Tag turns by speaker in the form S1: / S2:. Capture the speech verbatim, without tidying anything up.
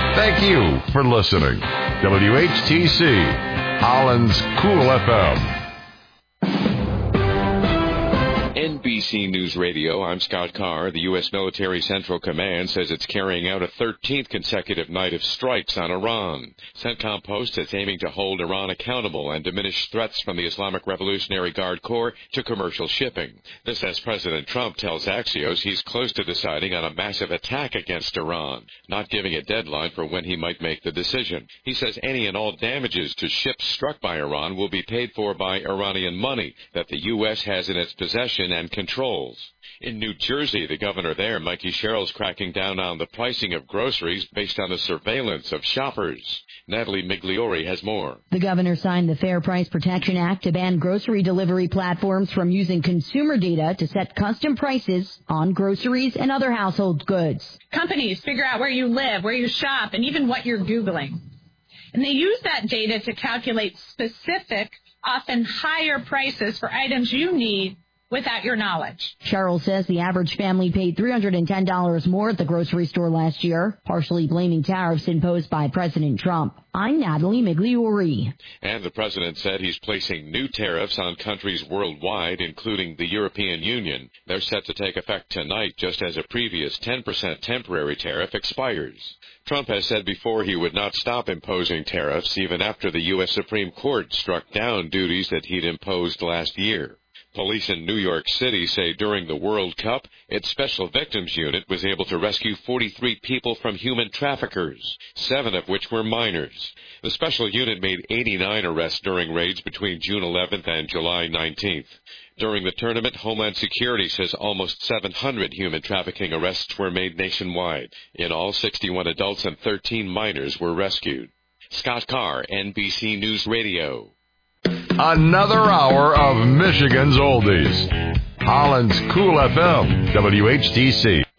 S1: Thank you for listening. W H T C, Holland's Cool F M.
S2: N B C News Radio, I'm Scott Carr. The U S Military Central Command says it's carrying out a thirteenth consecutive night of strikes on Iran. CENTCOM posts it's aiming to hold Iran accountable and diminish threats from the Islamic Revolutionary Guard Corps to commercial shipping. This as President Trump tells Axios he's close to deciding on a massive attack against Iran, not giving a deadline for when he might make the decision. He says any and all damages to ships struck by Iran will be paid for by Iranian money that the U S has in its possession and controls. In New Jersey, the governor there, Mikey Sherrill's cracking down on the pricing of groceries based on the surveillance of shoppers. Natalie Migliori has more.
S3: The governor signed the Fair Price Protection Act to ban grocery delivery platforms from using consumer data to set custom prices on groceries and other household goods.
S4: Companies figure out where you live, where you shop, and even what you're Googling. And they use that data to calculate specific, often higher prices for items you need without your knowledge.
S3: Cheryl says the average family paid three hundred ten dollars more at the grocery store last year, partially blaming tariffs imposed by President Trump. I'm Natalie Migliori.
S2: And the president said he's placing new tariffs on countries worldwide, including the European Union. They're set to take effect tonight, just as a previous ten percent temporary tariff expires. Trump has said before he would not stop imposing tariffs even after the U S Supreme Court struck down duties that he'd imposed last year. Police in New York City say during the World Cup, its Special Victims Unit was able to rescue forty-three people from human traffickers, seven of which were minors. The Special Unit made eighty-nine arrests during raids between June eleventh and July nineteenth. During the tournament, Homeland Security says almost seven hundred human trafficking arrests were made nationwide. In all, sixty-one adults and thirteen minors were rescued. Scott Carr, N B C News Radio.
S1: Another hour of Michigan's oldies. Holland's Cool F M, W H T C.